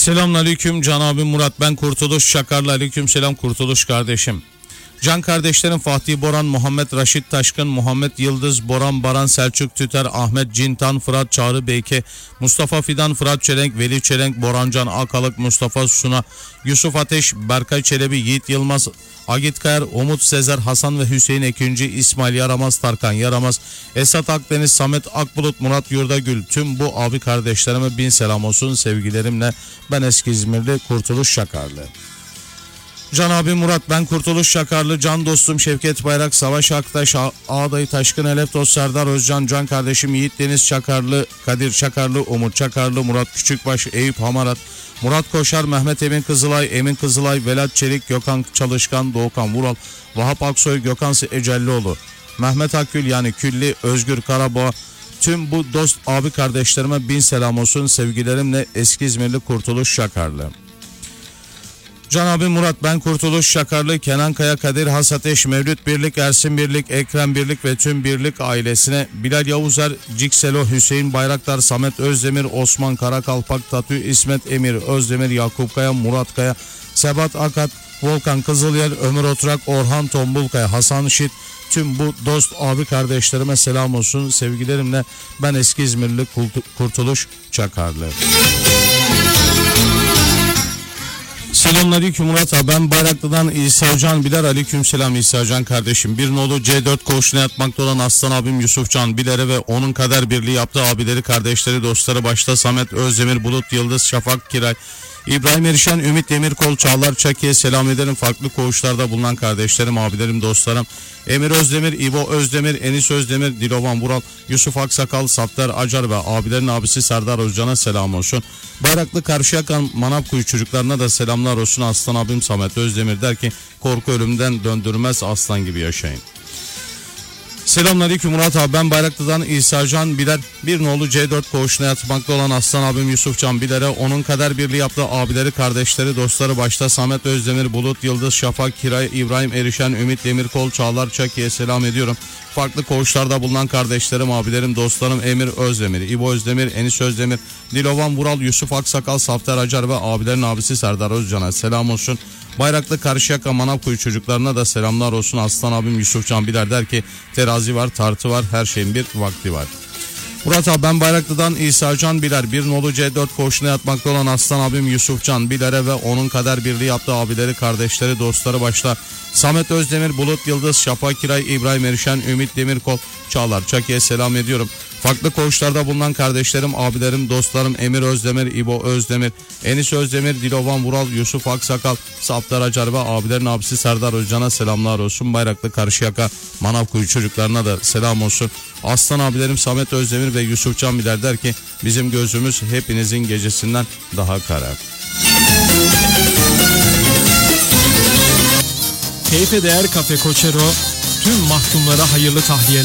Selamünaleyküm Can abim Murat, ben Kurtuluş Çakarlı. Aleyküm selam Kurtuluş kardeşim. Can kardeşlerim Fatih Boran, Muhammed Raşit Taşkın, Muhammed Yıldız, Boran Baran, Selçuk Tüter, Ahmet Cintan, Fırat Çağrı Beyke, Mustafa Fidan, Fırat Çelenk, Veli Çelenk, Borancan Akalık, Mustafa Suna, Yusuf Ateş, Berkay Çelebi, Yiğit Yılmaz, Agit Kayar, Umut Sezer, Hasan ve Hüseyin Ekinci, İsmail Yaramaz, Tarkan Yaramaz, Esat Akdeniz, Samet Akbulut, Murat Yurdagül, tüm bu abi kardeşlerime bin selam olsun sevgilerimle. Ben eski İzmirli Kurtuluş Çakarlı. Can abi Murat, ben Kurtuluş Çakarlı. Can dostum Şevket Bayrak, Savaş Aktaş, Ağdayı Taşkın, Elef Dost, Serdar Özcan, Can kardeşim Yiğit Deniz Çakarlı, Kadir Çakarlı, Umut Çakarlı, Murat Küçükbaş, Eyüp Hamarat, Murat Koşar, Mehmet Emin Kızılay, Velat Çelik, Gökhan Çalışkan, Doğukan Vural, Vahap Aksoy, Gökhan Ecellioğlu, Mehmet Akgül yani Külli, Özgür Karaboğa, tüm bu dost abi kardeşlerime bin selam olsun sevgilerimle eski İzmirli Kurtuluş Çakarlı. Can abi Murat, ben Kurtuluş Çakarlı, Kenan Kaya, Kadir Hasateş, Mevlüt Birlik, Ersin Birlik, Ekrem Birlik ve tüm Birlik ailesine, Bilal Yavuzer, Cikselo, Hüseyin Bayraktar, Samet Özdemir, Osman Karakalpak, Tatü, İsmet Emir Özdemir, Yakup Kaya, Murat Kaya, Sebat Akat, Volkan Kızılyer, Ömür Oturak, Orhan Tombulkaya, Hasan Şit, tüm bu dost abi kardeşlerime selam olsun sevgilerimle. Ben eski İzmirli Kurtuluş Çakarlı. Selamünaleyküm Murat abi, ben Bayraklı'dan İsa Can Biler. Aleyküm selam İsa Can kardeşim. Bir nolu C4 koğuşuna yatmakta olan aslan abim Yusuf Can Biler'e ve onun kader birliği yaptığı abileri, kardeşleri, dostları başta Samet Özdemir, Bulut Yıldız, Şafak Kiray, İbrahim Erişen, Ümit Demirkol, Çağlar Çaki'ye selam ederim. Farklı koğuşlarda bulunan kardeşlerim, abilerim, dostlarım Emir Özdemir, İbo Özdemir, Enis Özdemir, Dilovan Vural, Yusuf Aksakal, Sattar Acar ve abilerin abisi Serdar Özcan'a selam olsun. Bayraklı Karşıyaka Manavkuyu çocuklarına da selamlar olsun. Aslan abim Samet Özdemir der ki korku ölümden döndürmez, aslan gibi yaşayın. Selamünaleyküm Murat abi, ben Bayraklı'dan İsa Can Biler. Bir nolu C4 koğuşuna yatmakta olan aslan abim Yusuf Can Biler'e onun kader birliği yaptığı abileri, kardeşleri, dostları başta Samet Özdemir, Bulut Yıldız, Şafak Kiray, İbrahim Erişen, Ümit Demirkol, Çağlar Çaki'ye selam ediyorum. Farklı koğuşlarda bulunan kardeşlerim, abilerim, dostlarım Emir Özdemir, İbo Özdemir, Enis Özdemir, Dilovan Vural, Yusuf Aksakal, Safter Acar ve abilerin abisi Serdar Özcan'a selam olsun. Bayraklı Karşıyaka Manavkuyu çocuklarına da selamlar olsun. Aslan abim Yusuf Can Biler der ki terazi var, tartı var, her şeyin bir vakti var. Murat abi, ben Bayraklı'dan İsa Can Biler. Bir nolu C4 koğuşuna yatmakta olan aslan abim Yusuf Can Biler'e ve onun kader birliği yaptığı abileri, kardeşleri, dostları başta Samet Özdemir, Bulut Yıldız, Şafak Kiray, İbrahim Erişen, Ümit Demirkol, Çağlar Çaki'ye selam ediyorum. Farklı koğuşlarda bulunan kardeşlerim, abilerim, dostlarım Emir Özdemir, İbo Özdemir, Enis Özdemir, Dilovan Vural, Yusuf Aksakal, Saptar Acar ve abilerin abisi Serdar Özcan'a selamlar olsun. Bayraklı Karşıyaka Manavkuyu çocuklarına da selam olsun. Aslan abilerim Samet Özdemir ve Yusuf Can Biler der ki bizim gözümüz hepinizin gecesinden daha kara. Keyfe değer Kafe Koçero tüm mahkumlara hayırlı tahliyeler.